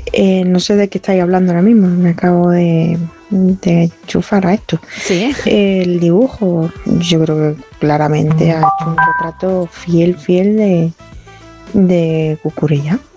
No sé de qué estáis hablando ahora mismo, me acabo de enchufar a esto. Sí. El dibujo, yo creo que claramente ha hecho un retrato fiel de Cucurella.